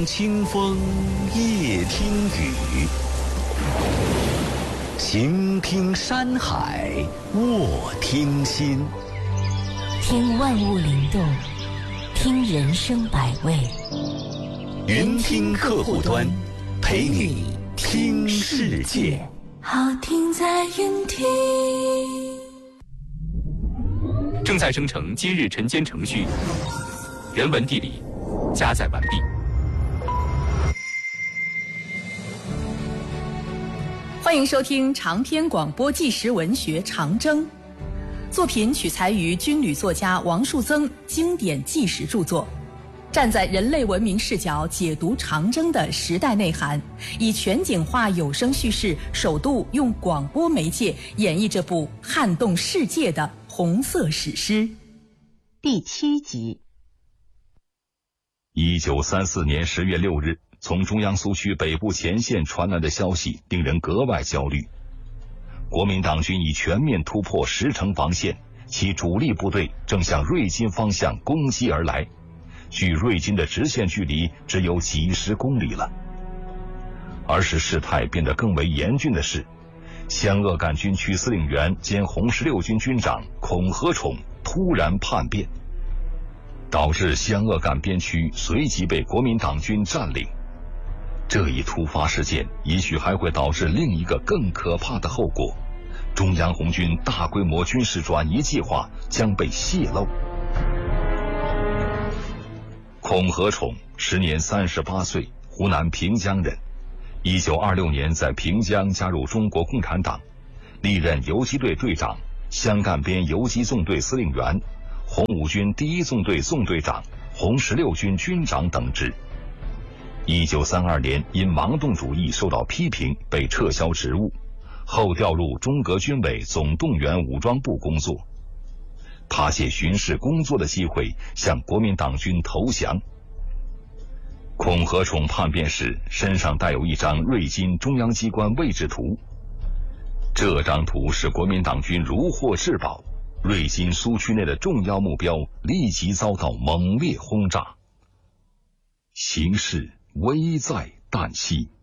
清风夜听雨，行听山海卧听心。 听万物灵动，听人生百味。 云听客户端，陪你听世界。 好听在云听。 正在生成今日晨间程序，人文地理加载完毕。 欢迎收听长篇广播纪实文学《长征》，作品取材于军旅作家王树增经典纪实著作，站在人类文明视角解读长征的时代内涵，以全景化有声叙事，首度用广播媒介演绎这部撼动世界的红色史诗。 第7集。 1934年10月6日，从中央苏区北部前线传来的消息令人格外焦虑。国民党军已全面突破10城防线，其主力部队正向瑞金方向攻击而来，距瑞金的直线距离只有几十公里了。而使事态变得更为严峻的是，湘鄂赣军区司令员兼红16军军长孔和宠突然叛变，导致湘鄂赣边区随即被国民党军占领。这一突发事件也许还会导致另一个更可怕的后果，中央红军大规模军事转移计划将被泄露。孔和宠时年38岁，湖南平江人。1926年在平江加入中国共产党，历任游击队队长、湘赣边游击纵队司令员、红五军第1纵队纵队长、红16军军长等职。1932年因盲动主义受到批评，被撤销职务，后调入中革军委总动员武装部工作。他借巡视工作的机会向国民党军投降。孔和宠叛变时身上带有一张瑞金中央机关位置图，这张图使国民党军如获至宝，瑞金苏区内的重要目标立即遭到猛烈轰炸。形势危在旦夕。